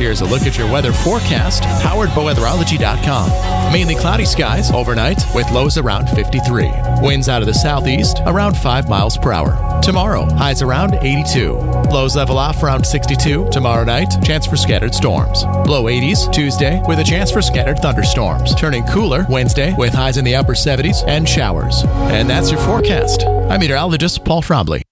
Here's a look at your weather forecast, powered by weatherology.com. Mainly cloudy skies overnight with lows around 53. Winds out of the southeast around 5 miles per hour. Tomorrow, highs around 82. Lows level off around 62. Tomorrow night, chance for scattered storms. Low 80s Tuesday with a chance for scattered thunderstorms. Turning cooler Wednesday with highs in the upper 70s and showers. And that's your forecast. I'm meteorologist Paul Trombley.